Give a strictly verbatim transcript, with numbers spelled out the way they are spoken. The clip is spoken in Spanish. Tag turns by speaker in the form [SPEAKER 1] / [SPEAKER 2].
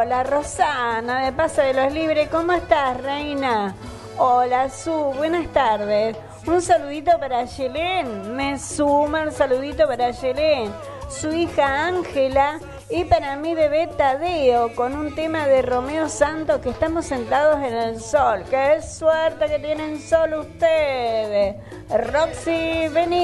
[SPEAKER 1] Hola, Rosana, de Paso de los Libres. ¿Cómo estás, reina? Hola, Su. Buenas tardes. Un saludito para Yelén. Me suma un saludito para Yelén. Su hija Ángela. Y para mi bebé Tadeo, con un tema de Romeo Santos, que estamos sentados en el sol. ¡Qué suerte que tienen sol ustedes! Roxy, vení.